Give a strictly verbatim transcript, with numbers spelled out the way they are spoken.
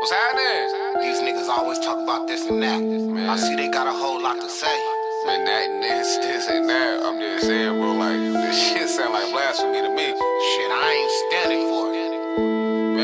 What's happening? These niggas always talk about this and that. Man. I see they got a whole lot to say. Man, that and this, this and that. I'm just saying, bro, like, this shit sound like blasphemy to me. Shit, I ain't standing for it.